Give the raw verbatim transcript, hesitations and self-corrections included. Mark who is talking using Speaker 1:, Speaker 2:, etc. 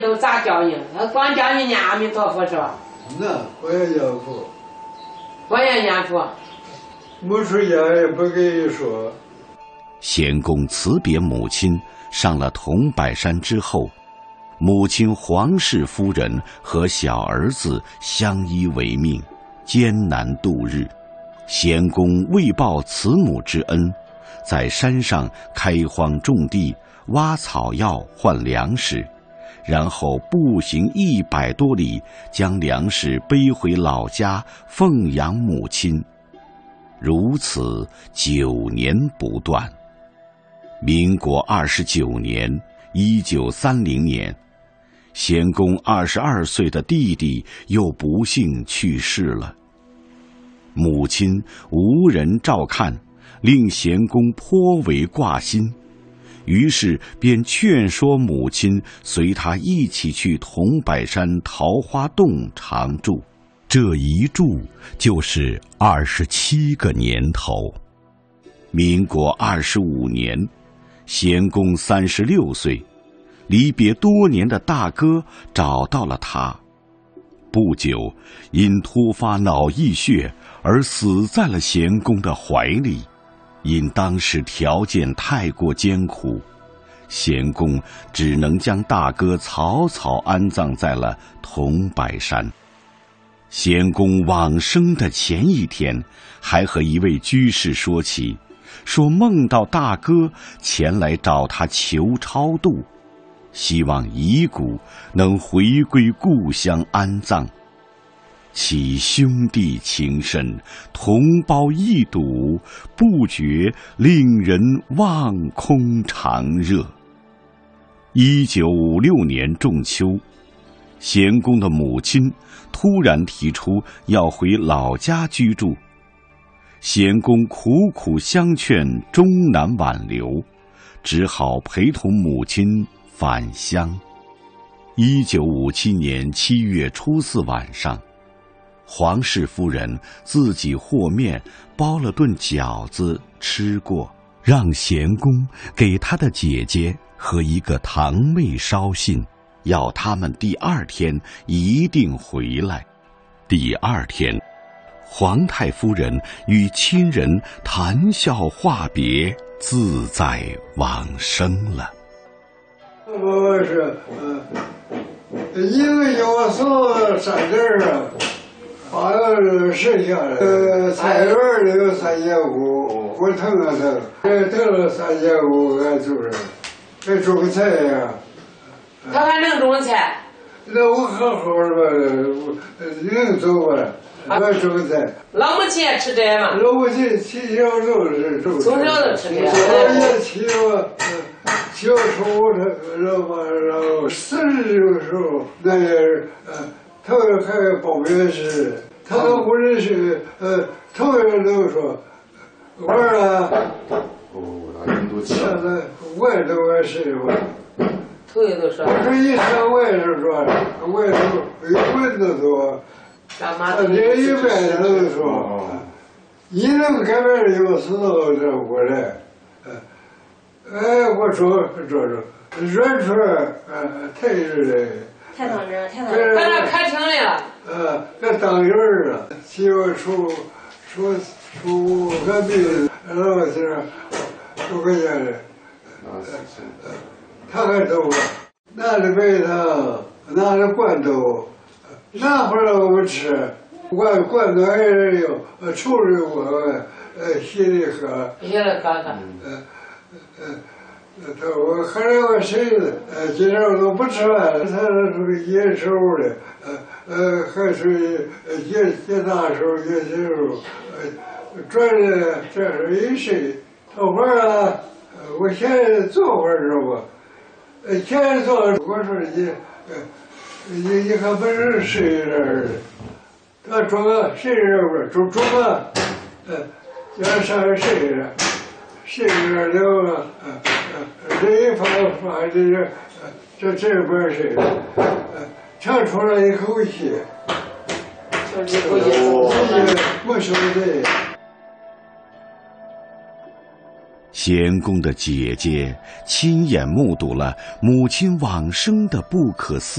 Speaker 1: 都咋叫你？他光叫你念阿弥陀佛是吧？
Speaker 2: 那我也念佛，
Speaker 1: 我也念佛。
Speaker 2: 没出家也不跟你说。
Speaker 3: 贤公辞别母亲，上了桐柏山之后，母亲黄氏夫人和小儿子相依为命，艰难度日。贤公为报慈母之恩，在山上开荒种地，挖草药换粮食，然后步行一百多里，将粮食背回老家奉养母亲。如此九年不断。民国二十九年，一九三零年，贤公二十二岁的弟弟又不幸去世了。母亲无人照看，令贤公颇为挂心，于是便劝说母亲随他一起去桐柏山桃花洞常住。这一住就是二十七个年头。民国二十五年，贤公三十六岁，离别多年的大哥找到了他。不久，因突发脑溢血而死在了贤公的怀里。因当时条件太过艰苦，贤公只能将大哥草草安葬在了桐柏山。贤公往生的前一天，还和一位居士说起，说梦到大哥前来找他求超度，希望遗骨能回归故乡安葬。其兄弟情深，同胞一睹，不觉令人望空长热。一九五六年仲秋，贤公的母亲突然提出要回老家居住，贤公苦苦相劝，终难挽留，只好陪同母亲返乡。一九五七年七月初四晚上，黄氏夫人自己和面包了顿饺子吃过，让贤公给他的姐姐和一个堂妹捎信，要他们第二天一定回来。第二天，皇太夫人与亲人谈笑话别，自在往生了。
Speaker 2: 我是呃，一个要送三件啊，把那剩下的呃菜园里有三千五，我腾了腾，这腾了三千五，俺就是该种菜呀。
Speaker 1: 他还能种菜？
Speaker 2: 那我好好的吧，能走吧？俺种菜。
Speaker 1: 老母亲也吃这嘛？
Speaker 2: 老母亲从小就是种。
Speaker 1: 从小就吃这。
Speaker 2: 我也去过，小时候他然后然后四十的时候，那也是呃，头一开报名时，他都不认识，呃，头一人都说，我啊，现在外头也是我。
Speaker 1: 头一都说。
Speaker 2: 我说一上外头说，外头有蚊子多，他这一外头说，你能改变有时候这我来，哎，我说说说，软出来，呃，太热了。
Speaker 4: 太当真，太当真。
Speaker 1: 在那开庭来了。
Speaker 2: 呃，那当院儿了，七月初初初个病，然后是六块钱的，呃，他还走了，拿着白糖，拿着罐头，拿回来我们吃，罐罐头还是有，呃，抽着我，呃，稀里喝，
Speaker 1: 稀里喝喝，
Speaker 2: 呃呃。他我后来我谁子，呃，今天我都不吃饭了。他是属于野手的，呃呃，还属于呃野野大手、野小手，呃，转的这是一谁？头发啊，呃，我现在做会儿知道不？呃，现在做，我说你，呃，你你还不是谁人的？他装个谁人不？装装个，呃，叫上谁人？谁人了啊？呃。这一发发这个，这这边是，呃，长出来一口气，
Speaker 1: 长出一口气，
Speaker 2: 没说对。
Speaker 3: 贤公的姐姐亲眼目睹了母亲往生的不可思